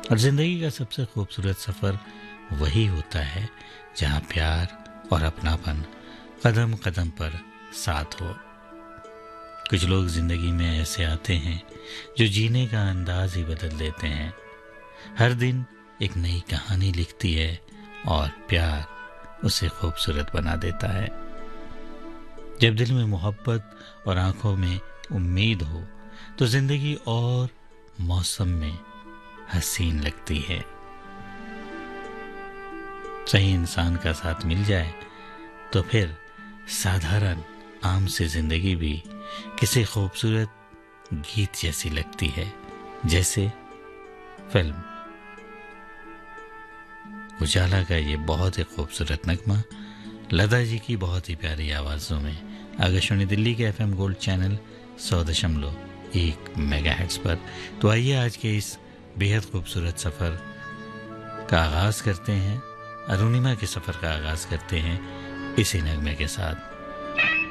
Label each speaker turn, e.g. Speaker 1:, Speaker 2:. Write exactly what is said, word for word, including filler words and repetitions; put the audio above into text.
Speaker 1: और ज़िंदगी का सबसे खूबसूरत सफ़र वही होता है जहाँ प्यार और अपनापन कदम कदम पर साथ हो। कुछ लोग ज़िंदगी में ऐसे आते हैं जो जीने का अंदाज ही बदल देते हैं। हर दिन एक नई कहानी लिखती है और प्यार उसे खूबसूरत बना देता है। जब दिल में मोहब्बत और आंखों में उम्मीद हो तो ज़िंदगी और मौसम में हसीन लगती है। सही इंसान का साथ मिल जाए तो फिर साधारण आम सी जिंदगी भी किसी खूबसूरत गीत जैसी लगती है, जैसे फिल्म उजाला का ये बहुत ही खूबसूरत नगमा लता जी की बहुत ही प्यारी आवाज़ों में आकाशवाणी दिल्ली के एफएम गोल्ड चैनल सौ दशमलव एक मेगाहर्ट्ज़ पर। तो आइए आज के इस बेहद खूबसूरत सफ़र का आगाज़ करते हैं, अरुणिमा के सफ़र का आगाज़ करते हैं इसी नगमे के साथ।